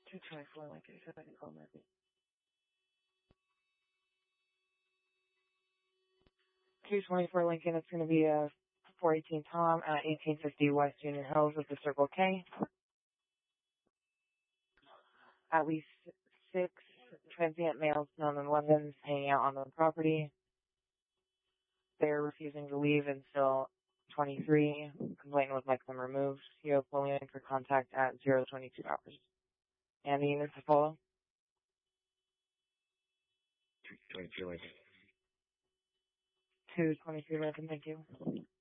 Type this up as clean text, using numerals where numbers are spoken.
224 Lincoln, so I can call Murphy. 224 Lincoln, it's going to be a 418 Tom at 1850 West Union Hills with the Circle K. At least 6 transient males, known in weapons, hanging out on the property. They're refusing to leave until 23. Complainant would like them removed. You have pulling in for contact at 022 hours. And the units to follow? 223 Lincoln. 223 Lincoln, thank you.